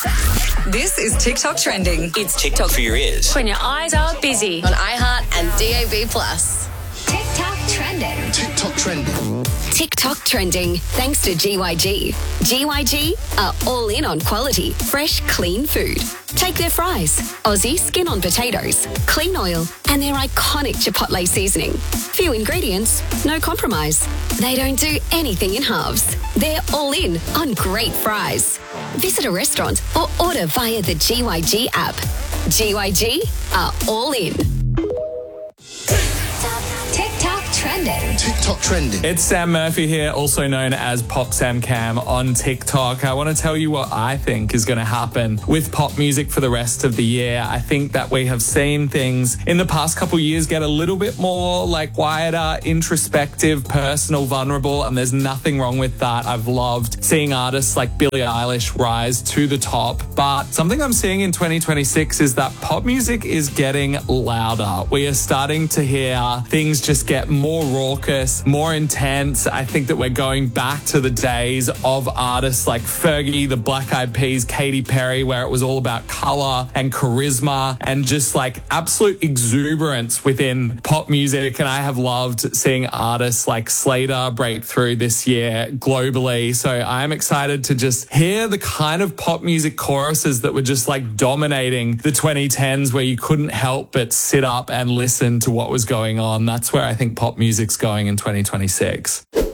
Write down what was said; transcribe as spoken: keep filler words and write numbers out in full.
This is TikTok Trending. It's TikTok for your ears. When your eyes are busy. On iHeart and D A B plus. TikTok Trending. TikTok Trending. TikTok Trending, thanks to G Y G. G Y G are all in on quality, fresh, clean food. Take their fries, Aussie skin on potatoes, clean oil, and their iconic Chipotle seasoning. Few ingredients, no compromise. They don't do anything in halves. They're all in on great fries. Visit a restaurant or order via the G Y G app. G Y G are all in. TikTok Trending. TikTok Trending. It's Sam Murphy here, also known as Pop Sam Cam on TikTok. I want to tell you what I think is going to happen with pop music for the rest of the year. I think that we have seen things in the past couple years get a little bit more like quieter, introspective, personal, vulnerable, and there's nothing wrong with that. I've loved seeing artists like Billie Eilish rise to the top, but something I'm seeing in twenty twenty-six is that pop music is getting louder. We are starting to hear things just get more raucous, more intense. I think that we're going back to the days of artists like Fergie, the Black Eyed Peas, Katy Perry, where it was all about color and charisma and just like absolute exuberance within pop music. And I have loved seeing artists like Slater break through this year globally. So I'm excited to just hear the kind of pop music choruses that were just like dominating the twenty tens, where you couldn't help but sit up and listen to what was going on. That's where I think pop music's going in twenty twenty-six.